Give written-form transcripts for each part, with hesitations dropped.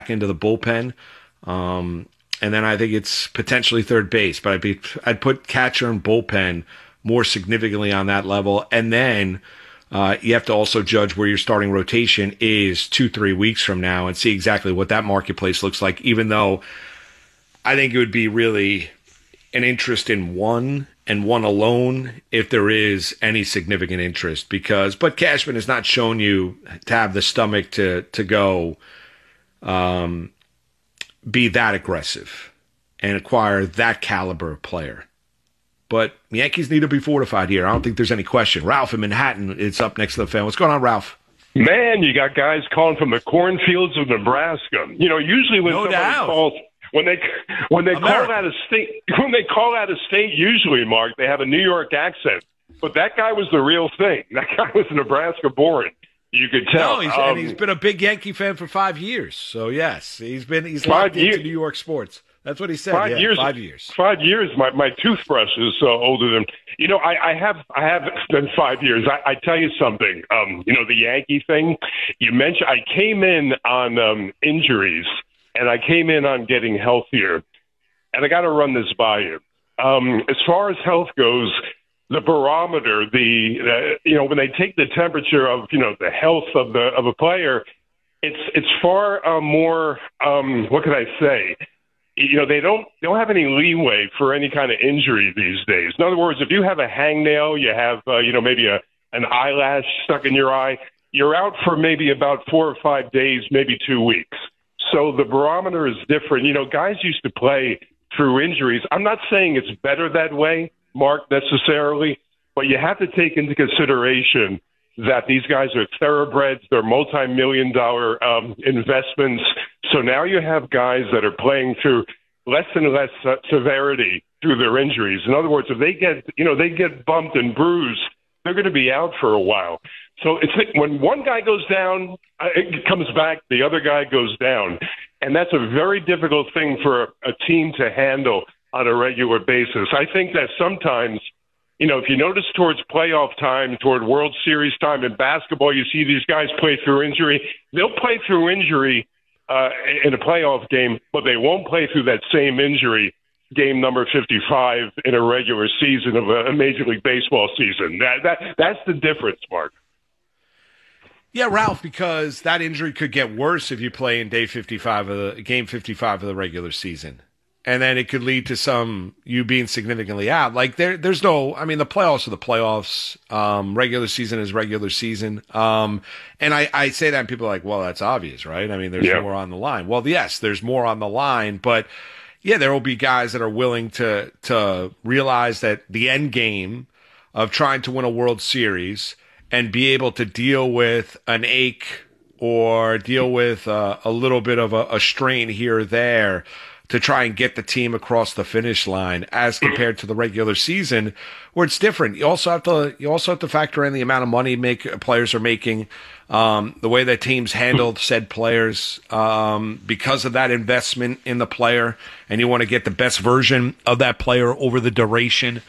into the bullpen. And then I think it's potentially third base, but I'd put catcher and bullpen more significantly on that level. And then you have to also judge where your starting rotation is 2-3 weeks from now and see exactly what that marketplace looks like, even though I think it would be really an interest in one and one alone if there is any significant interest. But Cashman has not shown you to have the stomach to go be that aggressive and acquire that caliber of player. But Yankees need to be fortified here. I don't think there's any question. Ralph in Manhattan is up next to the fan. What's going on, Ralph? Man, you got guys calling from the cornfields of Nebraska. Usually when somebody calls, when they call out of state, usually, Mark, they have a New York accent. But that guy was the real thing. That guy was Nebraska born. You could tell. No, he's been a big Yankee fan for 5 years. So yes, he's locked into New York sports. That's what he said. 5 years. 5 years. 5 years. My toothbrush is older than I have been 5 years. I tell you something. The Yankee thing. You mentioned I came in on injuries and I came in on getting healthier, and I got to run this by you. As far as health goes, the barometer, when they take the temperature of the health of a player, it's far more. What can I say? They don't have any leeway for any kind of injury these days. In other words, if you have a hangnail, you have maybe an eyelash stuck in your eye, you're out for maybe about 4 or 5 days, maybe 2 weeks. So the barometer is different. Guys used to play through injuries. I'm not saying it's better that way, Mark, necessarily, but you have to take into consideration that these guys are thoroughbreds. They're multi-million-dollar investments. So now you have guys that are playing through less and less severity through their injuries. In other words, if they get bumped and bruised, they're going to be out for a while. So it's when one guy goes down, it comes back, the other guy goes down. And that's a very difficult thing for a team to handle on a regular basis. I think that sometimes, if you notice towards playoff time, toward World Series time in basketball, you see these guys play through injury. They'll play through injury in a playoff game, but they won't play through that same injury game number 55 in a regular season of a Major League Baseball season. That's the difference, Mark. Yeah, Ralph, because that injury could get worse if you play in game 55 of the regular season. And then it could lead to you being significantly out. Like the playoffs are the playoffs. Regular season is regular season. And I say that and people are like, well, that's obvious, right? I mean, there's more on the line. Well, yes, there's more on the line, but yeah, there will be guys that are willing to realize that the end game of trying to win a World Series and be able to deal with an ache or deal with a little bit of a strain here or there to try and get the team across the finish line as compared to the regular season where it's different. You also have to factor in the amount of money players are making, the way that teams handled said players, because of that investment in the player, and you want to get the best version of that player over the duration.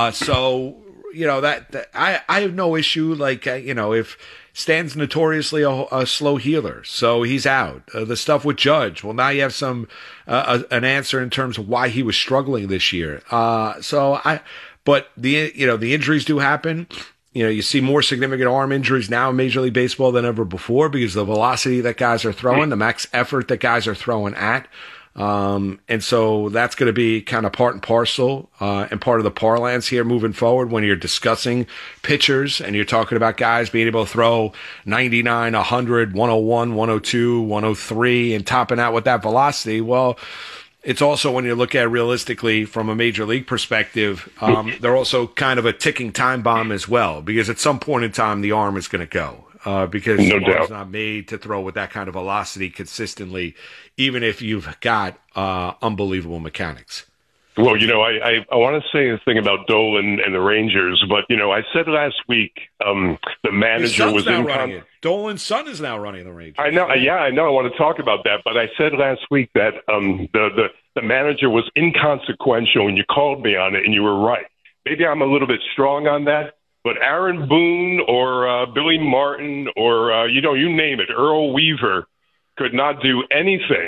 I have no issue. If Stan's notoriously a slow healer, so he's out. The stuff with Judge, well, now you have an answer in terms of why he was struggling this year. But the injuries do happen. You see more significant arm injuries now in Major League Baseball than ever before because of the velocity that guys are throwing, the max effort that guys are throwing at. And so that's going to be kind of part and parcel, and part of the parlance here moving forward when you're discussing pitchers and you're talking about guys being able to throw 99, 100, 101, 102, 103 and topping out with that velocity. Well, it's also when you look at it realistically from a major league perspective, they're also kind of a ticking time bomb as well, because at some point in time, the arm is going to go. Because the arm's not made to throw with that kind of velocity consistently, even if you've got unbelievable mechanics. Well, I want to say a thing about Dolan and the Rangers, but, I said last week the manager was in Dolan's son is now running the Rangers. I know. Yeah, I know. I want to talk about that, but I said last week that the manager was inconsequential, and you called me on it, and you were right. Maybe I'm a little bit strong on that. But Aaron Boone or Billy Martin or, you name it, Earl Weaver, could not do anything